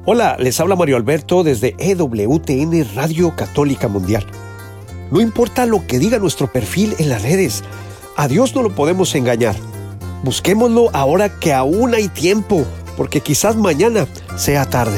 Hola, les habla Mario Alberto desde EWTN Radio Católica Mundial. No importa lo que diga nuestro perfil en las redes, a Dios no lo podemos engañar. Busquémoslo ahora que aún hay tiempo, porque quizás mañana sea tarde.